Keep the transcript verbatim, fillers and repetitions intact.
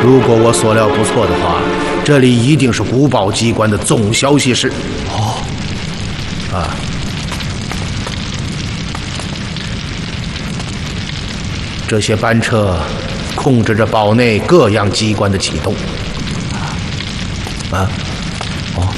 如果我所料不错的话，这里一定是古堡机关的总消息室。 哦， 啊，这些班车控制着堡内各样机关的启动。啊。